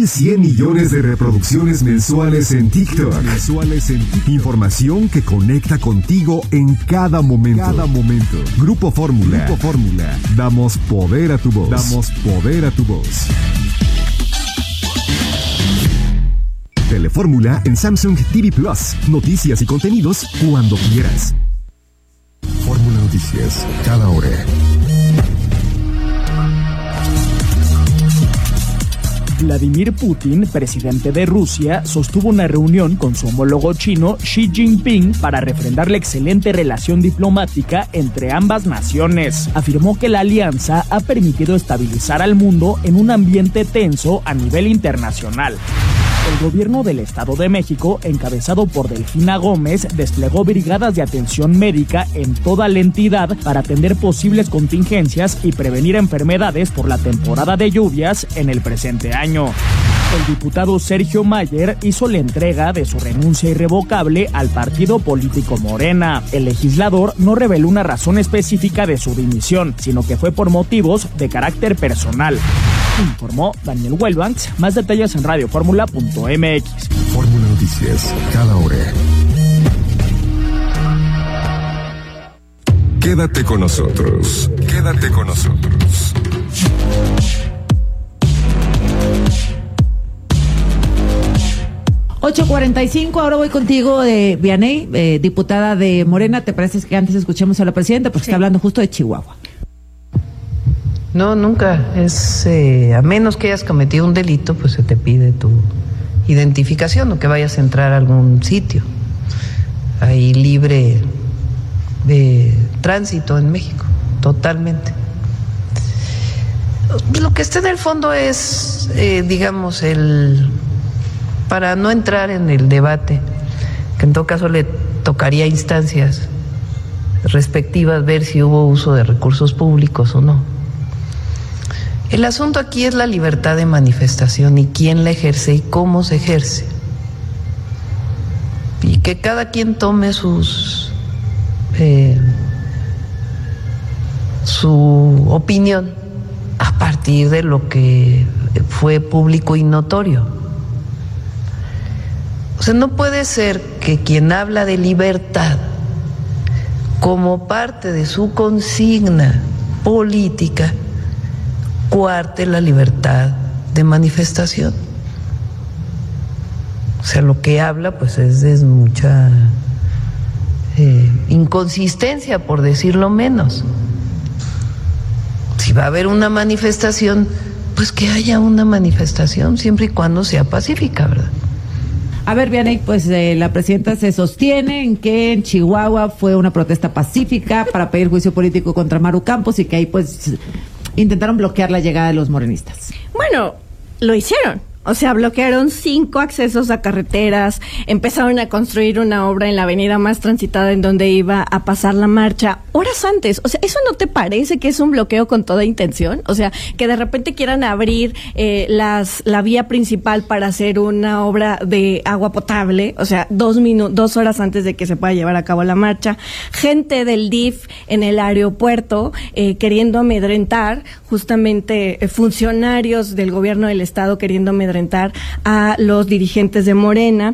100 millones de reproducciones mensuales en TikTok. Información que conecta contigo en cada momento. Grupo Fórmula. Damos poder a tu voz. Telefórmula en Samsung TV Plus. Noticias y contenidos cuando quieras. Fórmula Noticias, cada hora. Vladimir Putin, presidente de Rusia, sostuvo una reunión con su homólogo chino Xi Jinping para refrendar la excelente relación diplomática entre ambas naciones. Afirmó que la alianza ha permitido estabilizar al mundo en un ambiente tenso a nivel internacional. El gobierno del Estado de México, encabezado por Delfina Gómez, desplegó brigadas de atención médica en toda la entidad para atender posibles contingencias y prevenir enfermedades por la temporada de lluvias en el presente año. El diputado Sergio Mayer hizo la entrega de su renuncia irrevocable al partido político Morena. El legislador no reveló una razón específica de su dimisión, sino que fue por motivos de carácter personal. Informó Daniel Wellbanks. Más detalles en radioformula.mx. Fórmula Noticias, cada hora. Quédate con nosotros. 8:45, ahora voy contigo, Vianey, diputada de Morena. ¿Te parece que antes escuchemos a la presidenta? Porque está hablando justo de Chihuahua. No, nunca. A menos que hayas cometido un delito, pues se te pide tu identificación o que vayas a entrar a algún sitio. Hay libre de tránsito en México, totalmente. Lo que está en el fondo es, para no entrar en el debate, que en todo caso le tocaría a instancias respectivas ver si hubo uso de recursos públicos o no. El asunto aquí es la libertad de manifestación y quién la ejerce y cómo se ejerce. Y que cada quien tome su opinión a partir de lo que fue público y notorio. O sea, no puede ser que quien habla de libertad como parte de su consigna política coarte la libertad de manifestación. O sea, lo que habla pues es mucha inconsistencia, por decirlo menos. Si va a haber una manifestación, pues que haya una manifestación siempre y cuando sea pacífica, ¿verdad? A ver, Vianey, pues la presidenta se sostiene en que en Chihuahua fue una protesta pacífica para pedir juicio político contra Maru Campos y que ahí pues intentaron bloquear la llegada de los morenistas. Bueno, lo hicieron. O sea, bloquearon 5 accesos a carreteras, empezaron a construir una obra en la avenida más transitada en donde iba a pasar la marcha horas antes. O sea, ¿eso no te parece que es un bloqueo con toda intención? O sea, que de repente quieran abrir la vía principal para hacer una obra de agua potable, o sea, 2 horas antes de que se pueda llevar a cabo la marcha. Gente del DIF en el aeropuerto queriendo amedrentar, justamente funcionarios del gobierno del estado queriendo amedrentar a los dirigentes de Morena.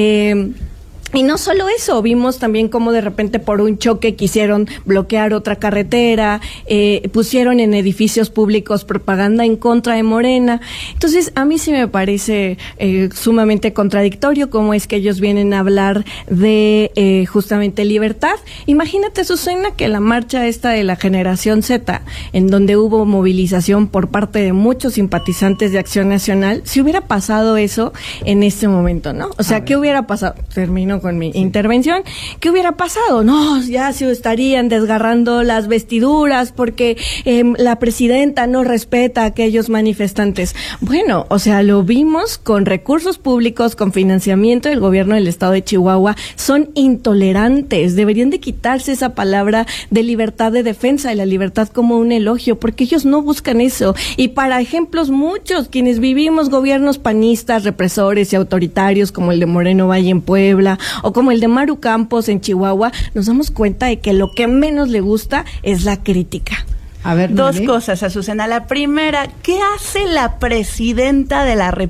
Y no solo eso, vimos también cómo de repente por un choque quisieron bloquear otra carretera, pusieron en edificios públicos propaganda en contra de Morena. Entonces, a mí sí me parece sumamente contradictorio cómo es que ellos vienen a hablar de justamente libertad. Imagínate, Susana, que la marcha esta de la Generación Z, en donde hubo movilización por parte de muchos simpatizantes de Acción Nacional, si hubiera pasado eso en este momento, ¿no? O sea, ¿qué hubiera pasado? Termino con mi intervención. ¿Qué hubiera pasado? No, ya se estarían desgarrando las vestiduras porque la presidenta no respeta a aquellos manifestantes. Bueno, o sea, lo vimos con recursos públicos, con financiamiento del gobierno del estado de Chihuahua. Son intolerantes. Deberían de quitarse esa palabra de libertad de defensa, de la libertad como un elogio, porque ellos no buscan eso. Y para ejemplos muchos, quienes vivimos gobiernos panistas, represores y autoritarios como el de Moreno Valle en Puebla o como el de Maru Campos en Chihuahua, nos damos cuenta de que lo que menos le gusta es la crítica. A ver, dos cosas, Azucena. La primera, ¿qué hace la presidenta de la República